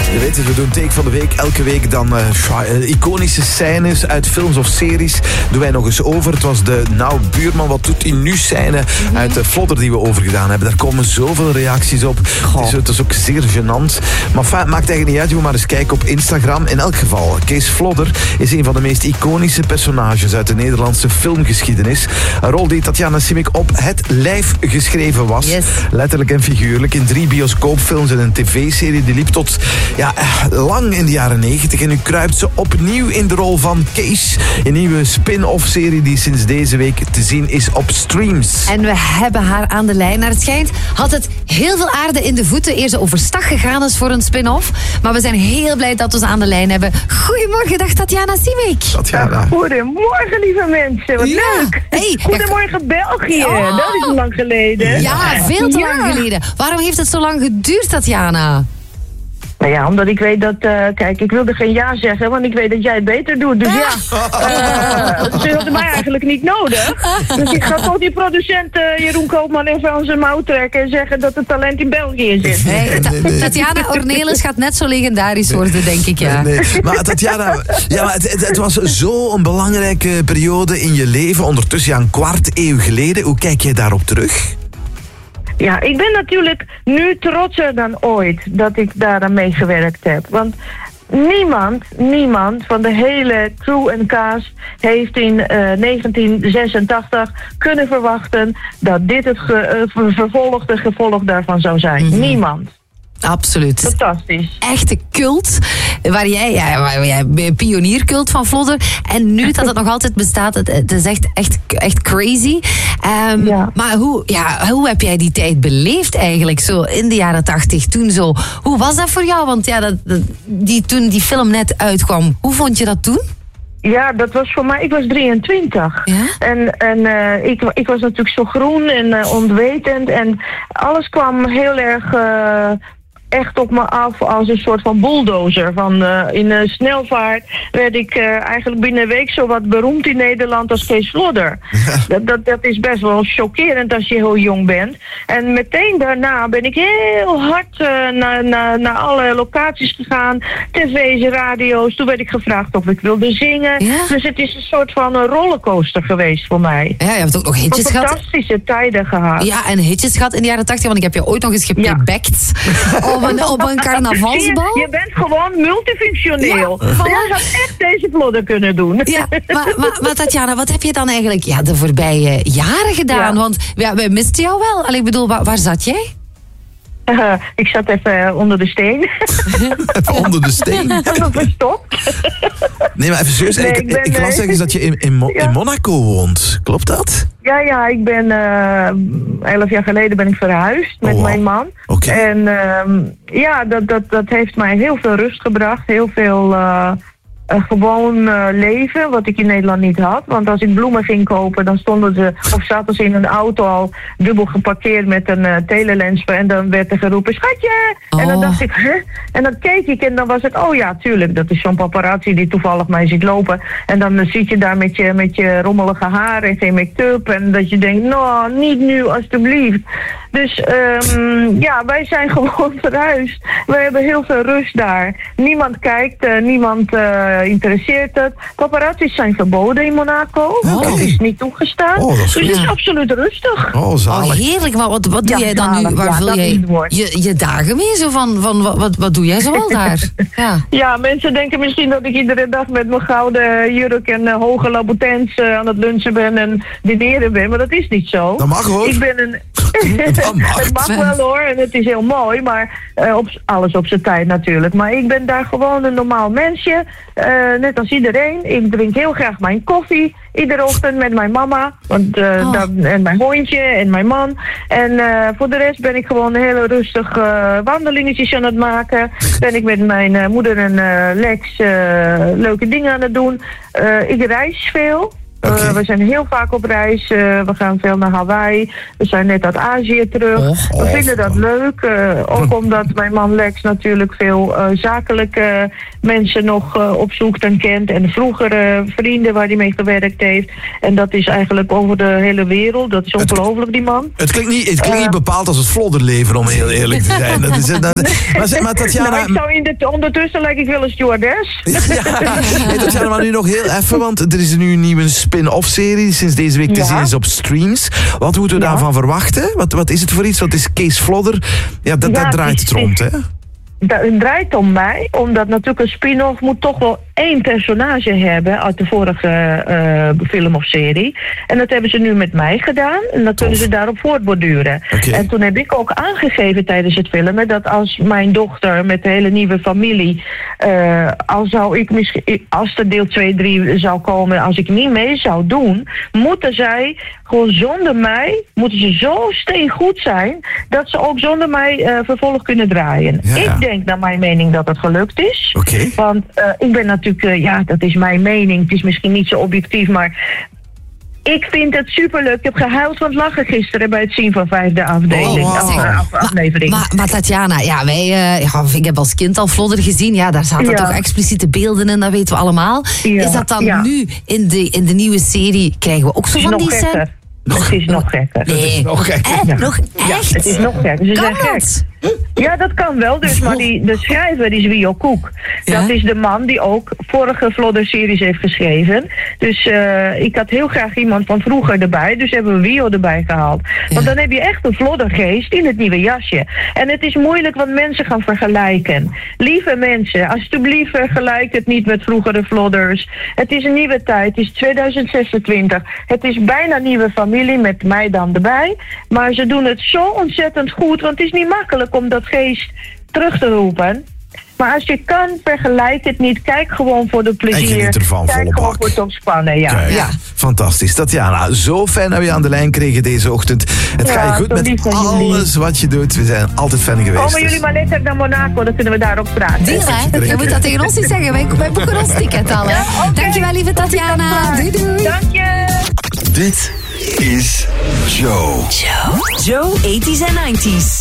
Je weet het, we doen Take van de Week. Elke week dan iconische scènes uit films of series doen wij nog eens over. Het was de buurman, wat doet hij nu scène uit de Vlodder die we overgedaan hebben. Daar komen zoveel reacties op. Het is ook zeer gênant. Maar maakt eigenlijk niet uit, je moet maar eens kijken op Instagram. In elk geval, Kees Vlodder is een van de meest iconische personages uit de Nederlandse filmgeschiedenis. Een rol die Tatjana Simic op het lijf geschreven was. Yes. Letterlijk en figuurlijk. In 3 bioscoopfilms en een tv-serie. Die liep tot lang in de jaren 90. En nu kruipt ze opnieuw in de rol van Kees. Een nieuwe spin-off serie die sinds deze week te zien is op streams. En we hebben haar aan de lijn. Naar het schijnt had het heel veel aarde in de voeten eer ze overstag gegaan is voor een spin-off. Maar we zijn heel blij dat we ze aan de lijn hebben. Goedemorgen, dag Tatjana Simic. Tatjana. Goedemorgen, lieve mensen. Wat leuk. Hey. Goedemorgen, België. Dat is lang geleden. Ja, veel te lang geleden. Waarom heeft het zo lang geduurd, Tatjana? Nou ja, omdat ik weet dat... kijk, ik wilde geen ja zeggen, want ik weet dat jij het beter doet. Dus ze hadden mij eigenlijk niet nodig. Dus ik ga gewoon die producent Jeroen Koopman even aan zijn mouw trekken en zeggen dat het talent in België zit. Hey, Tatjana Ornelis gaat net zo legendarisch worden, denk ik, ja. Nee. Maar Tatjana, het was zo'n belangrijke periode in je leven. Ondertussen een kwart eeuw geleden. Hoe kijk jij daarop terug? Ja, ik ben natuurlijk nu trotser dan ooit dat ik daar aan meegewerkt heb. Want niemand van de hele crew en cast heeft in 1986 kunnen verwachten dat dit het gevolg daarvan zou zijn. Mm-hmm. Niemand. Absoluut. Fantastisch. Echte cult. Waar jij pioniercult van Vlodder. En nu dat het nog altijd bestaat, het is echt crazy. Maar hoe heb jij die tijd beleefd eigenlijk? Zo in de jaren 80, toen zo. Hoe was dat voor jou? Want toen die film net uitkwam, hoe vond je dat toen? Ja, dat was voor mij... Ik was 23. Ja? En ik was natuurlijk zo groen en onwetend. En alles kwam heel erg... echt op me af als een soort van bulldozer. In snelvaart werd ik eigenlijk binnen een week zo wat beroemd in Nederland als Kees Vlodder. Dat is best wel chockerend als je heel jong bent. En meteen daarna ben ik heel hard naar alle locaties gegaan. TV's, radio's. Toen werd ik gevraagd of ik wilde zingen. Ja? Dus het is een soort van een rollercoaster geweest voor mij. Ja, je hebt ook nog hitjes gehad. Fantastische tijden gehad. Ja, en hitjes gehad in de jaren 80. Want ik heb je ooit nog eens geplaybacked. Ja. Op een carnavalsbal? Je bent gewoon multifunctioneel. Ja, je had echt deze Vlodder kunnen doen. Ja, maar Tatjana, wat heb je dan eigenlijk de voorbije jaren gedaan? Ja. Want wij misten jou wel. Allee, ik bedoel, waar zat jij? Ik zat even onder de steen. Even onder de steen? Even verstopt. Nee, maar even serieus. Ik las ergens dat je in Monaco woont. Klopt dat? Ja, ik ben 11 jaar geleden ben ik verhuisd met mijn man. Okay. En dat heeft mij heel veel rust gebracht. Heel veel gewoon leven, wat ik in Nederland niet had. Want als ik bloemen ging kopen, dan zaten ze in een auto al dubbel geparkeerd met een telelens. En dan werd er geroepen, schatje! En dan dacht ik, hè? En dan keek ik en dan was het, oh ja, tuurlijk, dat is zo'n paparazzi die toevallig mij ziet lopen. En dan zit je daar met je rommelige haar en geen make-up. En dat je denkt, nou, niet nu, alstublieft. Dus wij zijn gewoon verhuisd. We hebben heel veel rust daar. Niemand kijkt, niemand interesseert het. Paparazzi's zijn verboden in Monaco. Dat is niet toegestaan. Dus het is absoluut rustig. Zalig. Heerlijk. Maar wat doe jij dan nu? Waar vul jij je dagen mee? Zo van wat doe jij zoal daar? Ja, mensen denken misschien dat ik iedere dag met mijn gouden jurk en hoge Louboutins aan het lunchen ben en dineren ben. Maar dat is niet zo. Dat mag hoor. Ik ben het mag wel hoor, en het is heel mooi, maar alles op zijn tijd natuurlijk. Maar ik ben daar gewoon een normaal mensje, net als iedereen. Ik drink heel graag mijn koffie, iedere ochtend met mijn mama, en mijn hondje en mijn man. En voor de rest ben ik gewoon hele rustig wandelingetjes aan het maken. Ben ik met mijn moeder en Lex leuke dingen aan het doen. Ik reis veel. We zijn heel vaak op reis. We gaan veel naar Hawaii. We zijn net uit Azië terug. We vinden dat leuk. Ook omdat mijn man Lex natuurlijk veel zakelijke mensen nog opzoekt en kent. En vroegere vrienden waar hij mee gewerkt heeft. En dat is eigenlijk over de hele wereld. Dat is ongelooflijk, die man. Het klinkt niet bepaald als het vlodderleven, om heel eerlijk te zijn. Maar Tatjana... ondertussen lijk ik wel een stewardess. Tatjana, maar nu nog heel even, want er is nu een nieuwe spin-off-serie. Sinds deze week te zien is op streams. Wat moeten we daarvan verwachten? Wat is het voor iets? Wat is Kees Vlodder? Ja, dat draait het rond, hè? Het draait om mij, omdat natuurlijk een spin-off moet toch wel 1 personage hebben uit de vorige film of serie. En dat hebben ze nu met mij gedaan en dan kunnen ze daarop voortborduren. Okay. En toen heb ik ook aangegeven tijdens het filmen dat als mijn dochter met de hele nieuwe familie, als er deel 2, 3 zou komen, als ik niet mee zou doen, moeten zij gewoon zonder mij, moeten ze zo steengoed zijn dat ze ook zonder mij vervolg kunnen draaien. Ja. Ik denk naar mijn mening dat het gelukt is. Okay. Want ik ben natuurlijk, dat is mijn mening. Het is misschien niet zo objectief, maar ik vind het superleuk. Ik heb gehuild van het lachen gisteren bij het zien van 5e afdeling. Aflevering. Maar Tatjana, ik heb als kind al Vlodder gezien. Ja, daar zaten toch expliciete beelden in, dat weten we allemaal. Ja. Is dat dan nu in de nieuwe serie, krijgen we ook zo van die scène? Het is nog gekker. Nee. Het is nog gekker. Nog echt? Het is nog gekker. Ze zijn gek. Ja, dat kan wel. Dus, maar de schrijver is Wio Koek. Ja? Dat is de man die ook vorige Vlodder-series heeft geschreven. Dus ik had heel graag iemand van vroeger erbij. Dus hebben we Wio erbij gehaald. Want dan heb je echt een Vloddergeest in het nieuwe jasje. En het is moeilijk, want mensen gaan vergelijken. Lieve mensen, alsjeblieft vergelijk het niet met vroegere Vlodders. Het is een nieuwe tijd. Het is 2026. Het is bijna nieuwe familie met mij dan erbij. Maar ze doen het zo ontzettend goed. Want het is niet makkelijk om dat geest terug te roepen. Maar als je kan, vergelijk het niet. Kijk gewoon voor de plezier. En geniet ervan, Kijk volle gewoon bak. voor het ontspannen, ja. Fantastisch. Tatjana, zo fijn dat we je aan de lijn kregen deze ochtend. Het gaat je goed met alles wat je doet. We zijn altijd fan geweest. Komen jullie maar net naar Monaco, dan kunnen we daar ook praten. Deal, hè? Je moet dat tegen ons niet zeggen. Wij boeken ons ticket al, hè? Ja, okay. Dankjewel, lieve Tatjana. Doei, doei. Dank je. Dit is Joe. Joe 80s en 90s.